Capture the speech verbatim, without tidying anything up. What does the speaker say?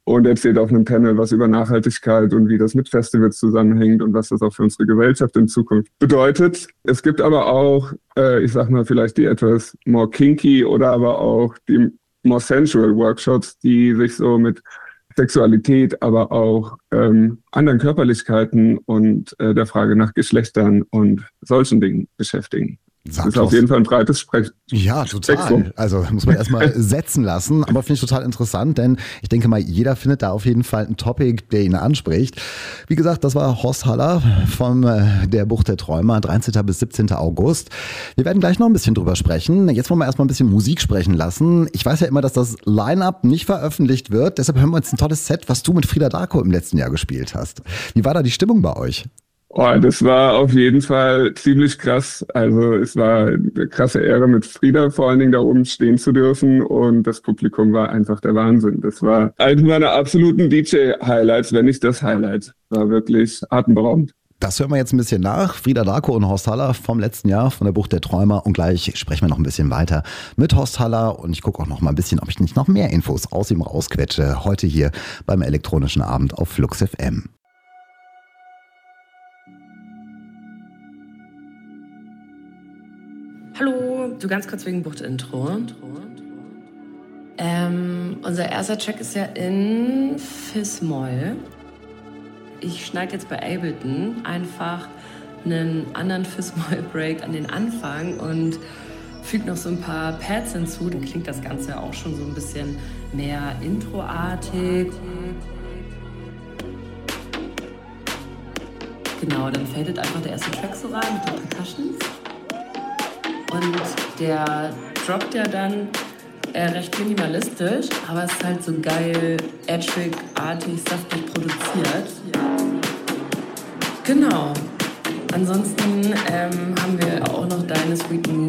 und erzählt auf einem Panel was über Nachhaltigkeit und wie das mit Festivals zusammenhängt und was das auch für unsere Gesellschaft in Zukunft bedeutet. Es gibt aber auch, äh, ich sag mal, vielleicht die etwas more kinky oder aber auch die more sensual Workshops, die sich so mit Sexualität, aber auch ähm, anderen Körperlichkeiten und äh, der Frage nach Geschlechtern und solchen Dingen beschäftigen. Das ist auf jeden Fall ein breites Sprech- Ja, total. Spektrum. Also muss man erstmal setzen lassen, aber finde ich total interessant, denn ich denke mal, jeder findet da auf jeden Fall ein Topic, der ihn anspricht. Wie gesagt, das war Horst Haller von äh, der Bucht der Träumer, dreizehnten bis siebzehnten August. Wir werden gleich noch ein bisschen drüber sprechen. Jetzt wollen wir erstmal ein bisschen Musik sprechen lassen. Ich weiß ja immer, dass das Line-Up nicht veröffentlicht wird, deshalb hören wir uns ein tolles Set, was du mit Frida Darko im letzten Jahr gespielt hast. Wie war da die Stimmung bei euch? Oh, das war auf jeden Fall ziemlich krass. Also es war eine krasse Ehre, mit Frida vor allen Dingen da oben stehen zu dürfen und das Publikum war einfach der Wahnsinn. Das war eines meiner absoluten D J-Highlights, wenn nicht das Highlight. War wirklich atemberaubend. Das hören wir jetzt ein bisschen nach. Frida Darko und Horst Haller vom letzten Jahr von der Bucht der Träumer. Und gleich sprechen wir noch ein bisschen weiter mit Horst Haller. Und ich gucke auch noch mal ein bisschen, ob ich nicht noch mehr Infos aus ihm rausquetsche. Heute hier beim elektronischen Abend auf Flux F M. Hallo, so ganz kurz wegen Bucht-Intro. Ähm, unser erster Track ist ja in Fis-Moll. Ich schneide jetzt bei Ableton einfach einen anderen Fis-Moll-Break an den Anfang und füge noch so ein paar Pads hinzu. Dann klingt das Ganze auch schon so ein bisschen mehr Intro-artig. Genau, dann fadet einfach der erste Track so rein mit den Percussions. Und der droppt ja dann äh, recht minimalistisch, aber es ist halt so geil, edgig-artig, saftig produziert. Genau. Ansonsten ähm, haben wir auch noch Deine Sweet Moon